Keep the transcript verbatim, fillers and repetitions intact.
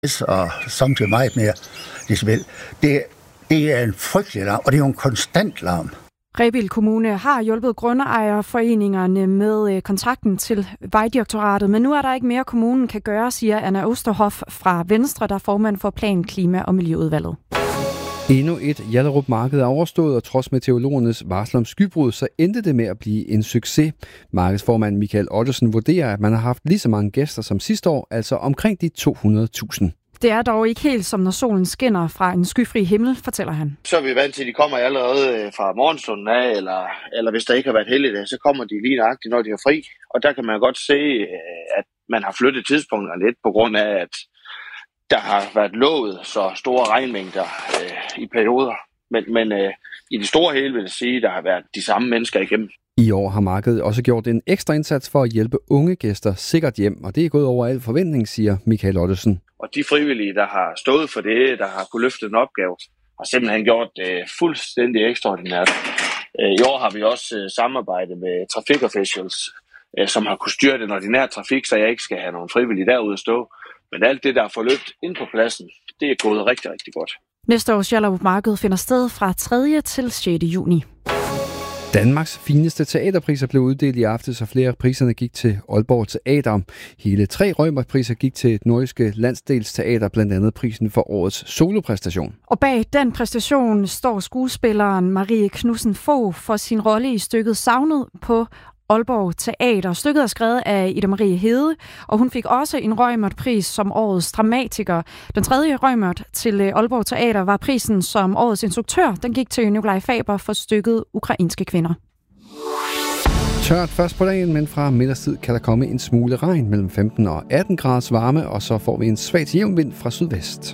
og samtidig meget mere decibel. Det, det er en frygtelig larm, og det er jo en konstant larm. Rebild Kommune har hjulpet grundejerforeningerne med kontrakten til Vejdirektoratet, men nu er der ikke mere, kommunen kan gøre, siger Anna Osterhoff fra Venstre, der er formand for Plan, Klima og Miljøudvalget. Endnu et Hjallerup marked er overstået, og trods meteorologernes varsel om skybrud, så endte det med at blive en succes. Markedsformand Michael Ottesen vurderer, at man har haft lige så mange gæster som sidste år, altså omkring de to hundrede tusind. Det er dog ikke helt som når solen skinner fra en skyfri himmel, fortæller han. Så er vi vant til, at de kommer allerede fra morgenstunden af, eller, eller hvis der ikke har været heldigdag, så kommer de lige nøjagtigt, når de er fri. Og der kan man godt se, at man har flyttet tidspunkterne lidt på grund af, at der har været lovet så store regnmængder øh, i perioder. Men, men øh, i det store hele vil jeg sige, at der har været de samme mennesker igennem. I år har markedet også gjort en ekstra indsats for at hjælpe unge gæster sikkert hjem, og det er gået over al forventning, siger Michael Ottesen. Og de frivillige, der har stået for det, der har kunne løfte en opgave, har simpelthen gjort det fuldstændig ekstraordinært. I år har vi også samarbejdet med trafikofficials, som har kunnet styre den ordinære trafik, så jeg ikke skal have nogen frivillige derude at stå. Men alt det, der er forløbt ind på pladsen, det er gået rigtig, rigtig godt. Næste års Hjallerup Marked finder sted fra tredje til sjette juni. Danmarks fineste teaterpriser blev uddelt i aftes, og flere af priserne gik til Aalborg Teater. Hele tre Reumert-priser gik til et nordiske landsdelsteater, blandt andet prisen for årets solopræstation. Og bag den præstation står skuespilleren Marie Knudsen Fogh for sin rolle i stykket Savnet på Aalborg Teater. Stykket er skrevet af Ida Marie Hede, og hun fik også en Reumert-pris som årets dramatiker. Den tredje Reumert til Aalborg Teater var prisen som årets instruktør. Den gik til Nikolaj Faber for stykket Ukrainske kvinder. Tørt først på dagen, men fra middagstid kan der komme en smule regn mellem femten og atten graders varme, og så får vi en svag til jævn vind fra sydvest.